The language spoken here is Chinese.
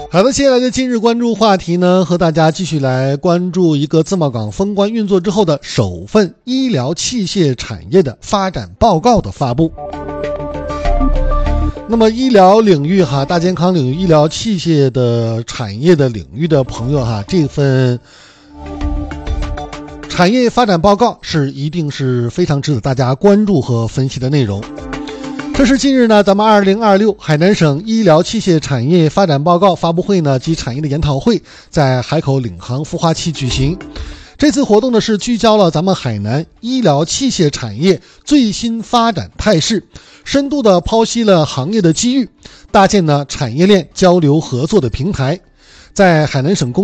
好的，接下来的今日关注话题呢，和大家继续来关注一个自贸港封关运作之后的首份医疗器械产业的发展报告的发布。那么医疗领域大健康领域、医疗器械的产业的领域的朋友这份产业发展报告一定是非常值得大家关注和分析的内容。这是近日呢，咱们2026海南省医疗器械产业发展报告发布会呢及产业的研讨会在海口领航孵化器举行。这次活动呢是聚焦了咱们海南医疗器械产业最新发展态势，深度的剖析了行业的机遇，搭建呢产业链交流合作的平台。在海南省